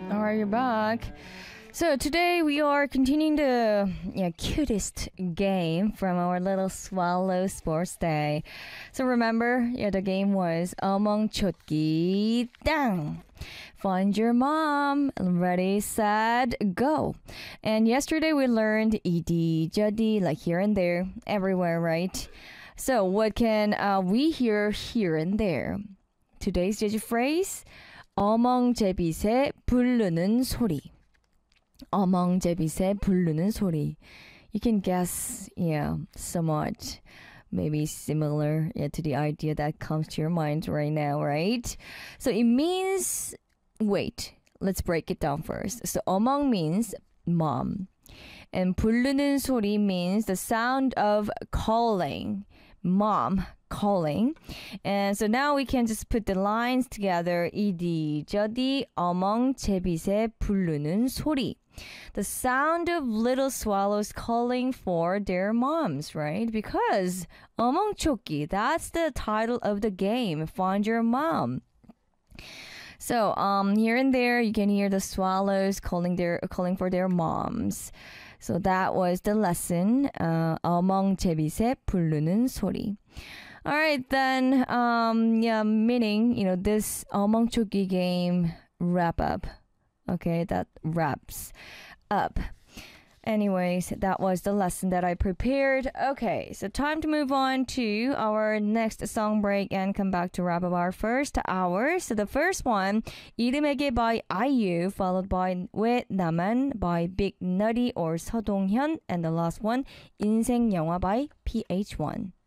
Alright, you're back. So today we are continuing the cutest game from our little swallow sports day. So remember, the game was Among Chotki Dang. Find your mom. Ready, set, go. And yesterday we learned ed, jadi, like here and there, everywhere, right? So what can we hear here and there? Today's jeju phrase, 어멍제빗에 부르는 소리. 어멍제빗에 부르는 소리. You can guess, somewhat, maybe similar to the idea that comes to your mind right now, right? So it means, wait, let's break it down first. So 어멍 means mom. And 부르는 소리 means the sound of calling. Mom calling. And so now we can just put the lines together. 이디저디 어멍제빗에 부르는 소리. The sound of little swallows calling for their moms, right? Because 어멍초기, that's the title of the game. Find your mom. So here and there you can hear the swallows calling for their moms. So that was the lesson. 어멍제빗에 부르는 소리. All right, then, meaning, this 어멍초기 game wrap up. Okay, that wraps up. Anyways, that was the lesson that I prepared. Okay, so time to move on to our next song break and come back to wrap up our first hour. So the first one, 이름에게 by IU, followed by 왜 나만 by Big Nutty or 서동현, and the last one, 인생 영화 by PH1.